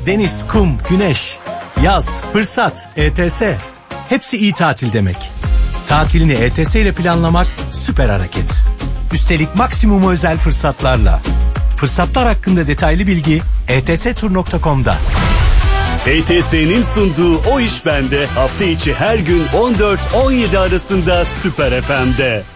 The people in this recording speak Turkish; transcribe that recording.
Deniz, kum, güneş, yaz, fırsat, ETS. Hepsi iyi tatil demek. Tatilini ETS ile planlamak süper hareket. Üstelik maksimum özel fırsatlarla. Fırsatlar hakkında detaylı bilgi etstur.com'da. ETS'nin sunduğu O İş Bende hafta içi her gün 14-17 arasında Süper FM'de.